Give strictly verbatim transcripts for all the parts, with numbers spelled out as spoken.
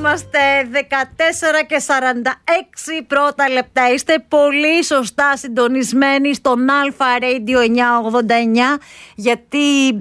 είμαστε δεκατέσσερα και σαράντα έξι πρώτα λεπτά. Είστε πολύ σωστά συντονισμένοι στον Alpha Radio εννιακόσια ογδόντα εννιά, γιατί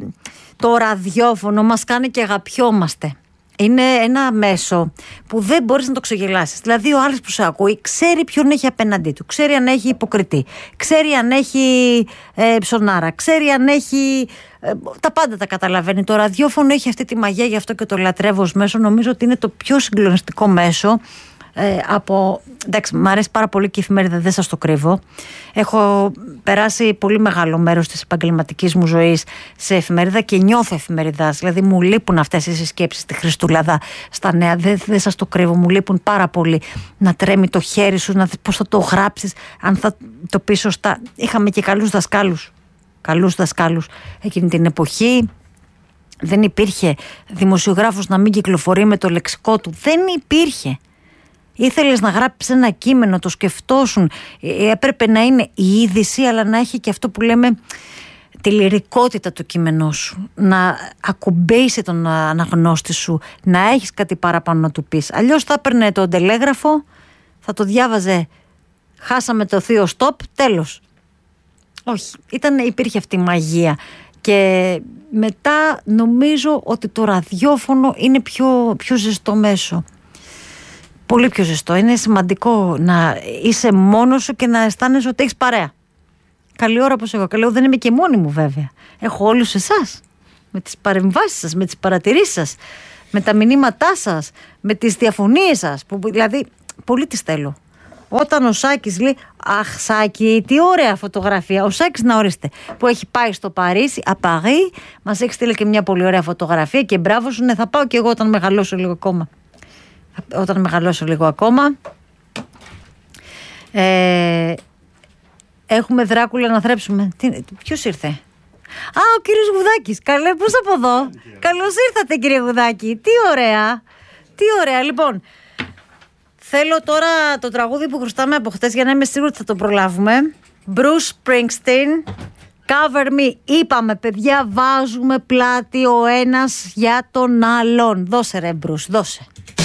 το ραδιόφωνο μας κάνει και αγαπιόμαστε. Είναι ένα μέσο που δεν μπορείς να το ξεγελάσεις. Δηλαδή ο άλλος που σε ακούει ξέρει ποιον έχει απέναντί του, ξέρει αν έχει υποκριτή, ξέρει αν έχει ε, ψωνάρα, ξέρει αν έχει... Ε, τα πάντα τα καταλαβαίνει. Το ραδιόφωνο έχει αυτή τη μαγεία, γι' αυτό και το λατρεύω ως μέσο. Νομίζω ότι είναι το πιο συγκλονιστικό μέσο. Ε, από, εντάξει, μου αρέσει πάρα πολύ και η εφημερίδα, δεν σας το κρύβω. Έχω περάσει πολύ μεγάλο μέρος της επαγγελματικής μου ζωής σε εφημερίδα και νιώθω εφημεριδάς. Δηλαδή μου λείπουν αυτές οι συσκέψεις στη Χριστούλαδα στα νέα. Δεν, δεν σας το κρύβω, μου λείπουν πάρα πολύ. Να τρέμει το χέρι σου, να δεις πώς θα το γράψεις, αν θα το πεις σωστά. Είχαμε και καλούς δασκάλους. Καλούς δασκάλους εκείνη την εποχή. Δεν υπήρχε δημοσιογράφος να μην κυκλοφορεί με το λεξικό του. Δεν υπήρχε. Ήθελες να γράψεις ένα κείμενο, το σκεφτόσουν, έπρεπε να είναι η είδηση, αλλά να έχει και αυτό που λέμε τη λυρικότητα του κείμενό σου, να ακουμπήσει τον αναγνώστη σου, να έχεις κάτι παραπάνω να του πεις. Αλλιώς θα έπαιρνε το τηλέγραφο, θα το διάβαζε, χάσαμε το θείο στοπ, τέλος. Όχι, ήταν, υπήρχε αυτή η μαγεία. Και μετά νομίζω ότι το ραδιόφωνο είναι πιο, πιο ζεστό μέσο. Πολύ πιο ζεστό. Είναι σημαντικό να είσαι μόνος σου και να αισθάνεσαι ότι έχεις παρέα. Καλή ώρα πως εγώ. Καλή ώρα, δεν είμαι και μόνη μου βέβαια. Έχω όλους εσάς. Με τις παρεμβάσεις σας, με τις παρατηρήσεις σας, με τα μηνύματά σας, με τις διαφωνίες σας. Που, δηλαδή, πολύ τις θέλω. Όταν ο Σάκης λέει, αχ Σάκη, τι ωραία φωτογραφία. Ο Σάκης, να ορίστε, που έχει πάει στο Παρίσι, απαγή, μας έχει στείλει και μια πολύ ωραία φωτογραφία και μπράβο σου, ναι, θα πάω και εγώ όταν μεγαλώσω λίγο ακόμα. Όταν μεγαλώσω λίγο ακόμα. Ε, έχουμε Δράκουλα να θρέψουμε. Τι, ποιος ήρθε? Α, ο κύριος Γουδάκης. Καλέ, πώς από εδώ? Καλώς ήρθατε κύριε Γουδάκη. Τι ωραία. Τι ωραία. Λοιπόν, θέλω τώρα το τραγούδι που χρωστάμε από χτες, για να είμαι σίγουρη ότι θα το προλάβουμε. Bruce Springsteen, Cover Me. Είπαμε παιδιά, βάζουμε πλάτη ο ένας για τον άλλον. Δώσε ρε Bruce, δώσε.